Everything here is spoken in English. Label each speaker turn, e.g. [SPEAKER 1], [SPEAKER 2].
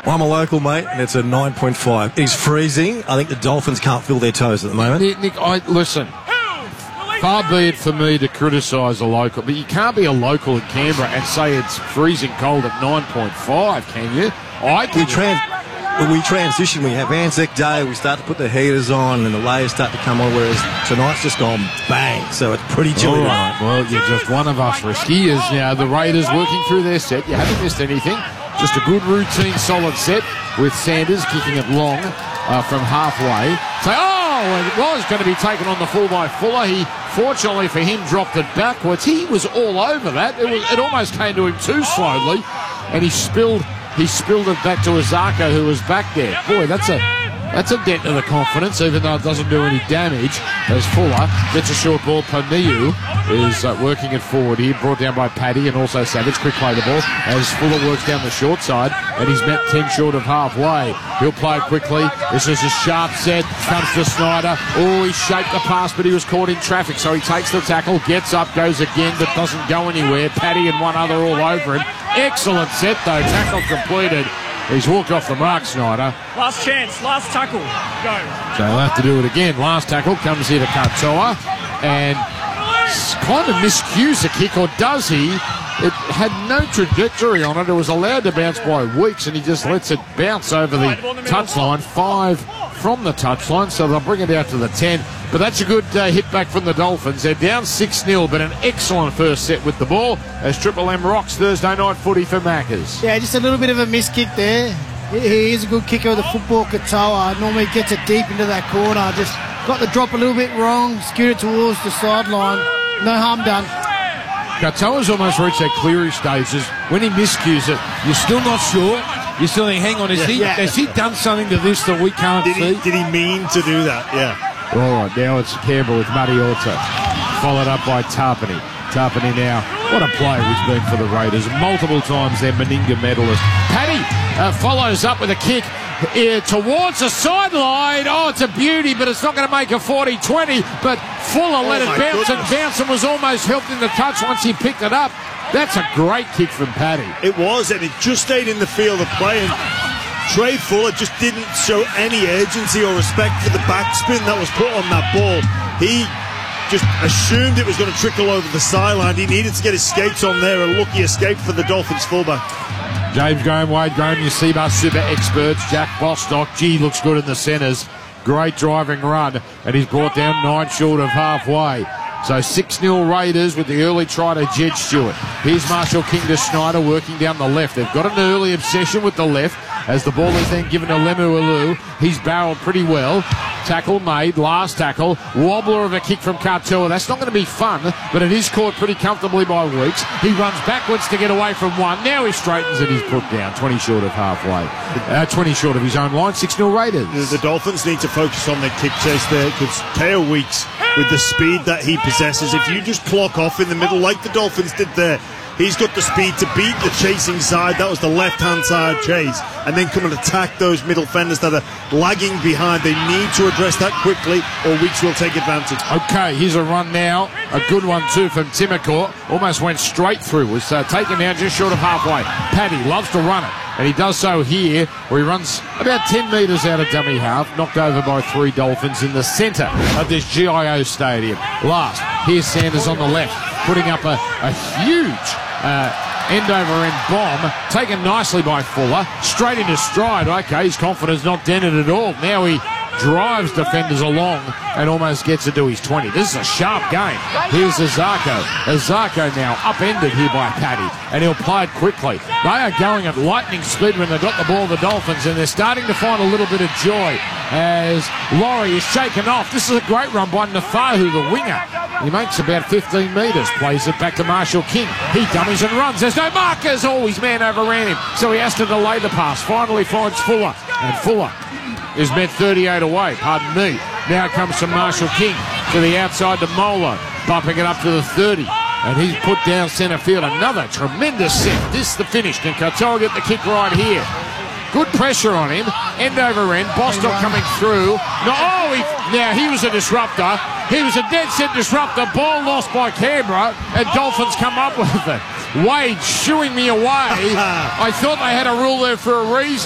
[SPEAKER 1] I'm a local, mate, and it's a 9.5. He's freezing. I think the Dolphins can't feel their toes at the moment.
[SPEAKER 2] Nick, listen. Far be it for me to criticise a local, but you can't be a local in Canberra and say it's freezing cold at 9.5, can you?
[SPEAKER 1] We transition. We have Anzac Day. We start to put the heaters on and the layers start to come on, whereas tonight's just gone bang. So it's pretty chilly tonight.
[SPEAKER 2] Well, you're just one of us riskiers now. The Raiders working through their set. You haven't missed anything. Just a good routine, solid set with Sanders kicking it long from halfway. It was going to be taken on the full by Fuller. He, fortunately for him, dropped it backwards. He was all over that. It almost came to him too slowly, and he spilled it back to Azarko, who was back there. Boy, that's a dent to the confidence, even though it doesn't do any damage. As Fuller gets a short ball, Paniu is working it forward here, brought down by Paddy and also Savage. Quick play the ball as Fuller works down the short side, and he's met 10 short of halfway. He'll play it quickly. This is a sharp set. Comes to Snyder. Oh, he shaped the pass, but he was caught in traffic, so he takes the tackle, gets up, goes again, but doesn't go anywhere. Paddy and one other all over him. Excellent set, though. Tackle completed. He's walked off the mark, Snyder.
[SPEAKER 3] Last chance, last tackle. Go.
[SPEAKER 2] So he'll have to do it again. Last tackle comes here to Katoa and kind of miscues the kick, or does he? It had no trajectory on it. It was allowed to bounce by Weeks, and he just lets it bounce over the touchline. 5 from the touchline, so they'll bring it out to the 10. But that's a good hit back from the Dolphins. They're down 6-0, but an excellent first set with the ball as Triple M rocks Thursday night footy for Maccas.
[SPEAKER 4] Yeah, just a little bit of a miss kick there. He is a good kicker of the football, Katoa. Normally gets it deep into that corner. Just got the drop a little bit wrong, skewed it towards the sideline. No harm done.
[SPEAKER 2] Katoa's almost reached that cleary stages. When he miscues it, you're still not sure. You're still thinking, hang on, has he done something to this that we can't see?
[SPEAKER 5] Did he mean to do that? Yeah.
[SPEAKER 2] All right, now it's Canberra with Mariota, followed up by Tarpany. Tarpany now, what a player he's been for the Raiders. Multiple times their Meninga medalist. Paddy follows up with a kick towards the sideline. Oh, it's a beauty, but it's not going to make a 40-20. But Fuller let it bounce, and Bounce was almost helped in the touch once he picked it up. That's a great kick from Paddy.
[SPEAKER 5] It was, and it just stayed in the field of play. And Trey Fuller just didn't show any urgency or respect for the backspin that was put on that ball. He just assumed it was going to trickle over the sideline. He needed to get his skates on there. A lucky escape for the Dolphins fullback.
[SPEAKER 2] James Graham, Wade Graham, your Seabar super experts. Jack Bostock, looks good in the centres. Great driving run, and he's brought down 9 short of halfway. So 6-0 Raiders with the early try to Jed Stewart. Here's Marshall King to Schneider working down the left. They've got an early obsession with the left as the ball is then given to Lemuelu. He's barreled pretty well. Tackle made, last tackle. Wobbler of a kick from Katoa. That's not going to be fun, but it is caught pretty comfortably by Weeks. He runs backwards to get away from one. Now he straightens it. He's put down 20 short of halfway. 20 short of his own line. 6-0 Raiders.
[SPEAKER 5] The Dolphins need to focus on their kick chase there, because Teo Weeks, with the speed that he possesses, if you just clock off in the middle like the Dolphins did there, he's got the speed to beat the chasing side. That was the left-hand side chase. And then come and attack those middle fenders that are lagging behind. They need to address that quickly, or Weeks will take advantage.
[SPEAKER 2] Okay, here's a run now. A good one, too, from Timokor. Almost went straight through. Was taken down just short of halfway. Paddy loves to run it, and he does so here, where he runs about 10 metres out of dummy half, knocked over by 3 Dolphins in the centre of this GIO stadium. Last, here's Sanders on the left, putting up a huge end-over-end bomb, taken nicely by Fuller, straight into stride. Okay, his confidence not dented at all. Now he drives defenders along and almost gets it to his 20. This is a sharp game. Here's Azarko. Azarko now upended here by Paddy, and he'll play it quickly. They are going at lightning speed when they've got the ball, the Dolphins, and they're starting to find a little bit of joy as Laurie is shaken off. This is a great run by Nafahu, the winger. He makes about 15 metres, plays it back to Marshall King. He dummies and runs. There's no markers. Oh, his man overran him, so he has to delay the pass. Finally finds Fuller, and Fuller is met 38 away, pardon me. Now comes to Marshall King to the outside to Mola, bumping it up to the 30. And he's put down centre field. Another tremendous set. This is the finish. Can Katoa get the kick right here? Good pressure on him. End over end. Bostock coming through. Now he was a disruptor. He was a dead set disruptor. Ball lost by Canberra, and Dolphins come up with it. Wade shooing me away. I thought they had a rule there for a reason.